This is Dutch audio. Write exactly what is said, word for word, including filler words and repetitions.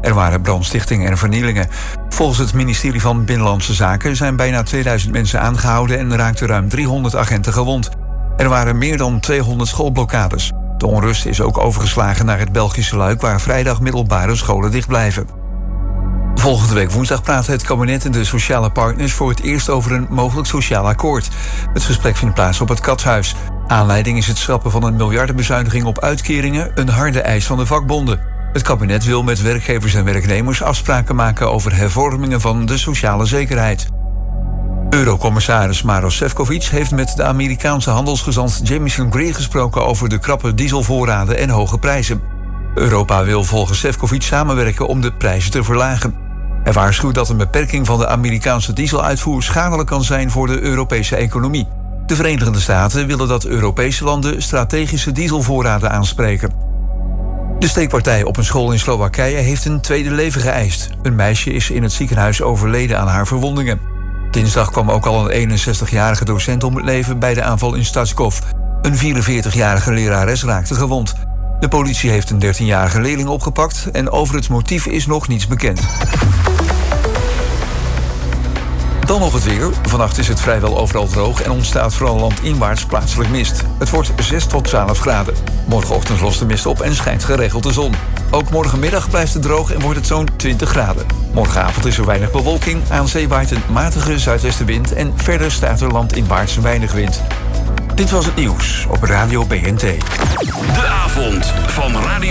Er waren brandstichtingen en vernielingen. Volgens het ministerie van Binnenlandse Zaken zijn bijna tweeduizend mensen aangehouden en raakten ruim driehonderd agenten gewond. Er waren meer dan tweehonderd schoolblokkades. De onrust is ook overgeslagen naar het Belgische Luik, waar vrijdag middelbare scholen dicht blijven. Volgende week woensdag praten het kabinet en de sociale partners voor het eerst over een mogelijk sociaal akkoord. Het gesprek vindt plaats op het Katshuis. Aanleiding is het schrappen van een miljardenbezuiniging op uitkeringen, een harde eis van de vakbonden. Het kabinet wil met werkgevers en werknemers afspraken maken over hervormingen van de sociale zekerheid. Eurocommissaris Maroš Šefčovič heeft met de Amerikaanse handelsgezant Jamieson Greer gesproken over de krappe dieselvoorraden en hoge prijzen. Europa wil volgens Šefčovič samenwerken om de prijzen te verlagen. Hij waarschuwt dat een beperking van de Amerikaanse dieseluitvoer schadelijk kan zijn voor de Europese economie. De Verenigde Staten willen dat Europese landen strategische dieselvoorraden aanspreken. De steekpartij op een school in Slowakije heeft een tweede leven geëist. Een meisje is in het ziekenhuis overleden aan haar verwondingen. Dinsdag kwam ook al een eenenzestigjarige docent om het leven bij de aanval in Stazkov. Een vierenveertigjarige lerares raakte gewond. De politie heeft een dertienjarige leerling opgepakt en over het motief is nog niets bekend. Dan nog het weer. Vannacht is het vrijwel overal droog en ontstaat vooral landinwaarts plaatselijk mist. Het wordt zes tot twaalf graden. Morgenochtend lost de mist op en schijnt geregeld de zon. Ook morgenmiddag blijft het droog en wordt het zo'n twintig graden. Morgenavond is er weinig bewolking, aan zee waait een matige zuidwestenwind en verder staat er landinwaarts weinig wind. Dit was het nieuws op Radio B N T. De avond van Radio